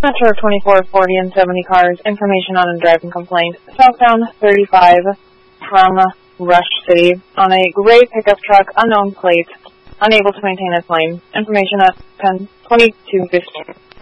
Metro 24, 40, and 70 cars. Information on a driving complaint. Southbound 35 from Rush City on a gray pickup truck, unknown plate, unable to maintain its lane. Information at 10:22:15.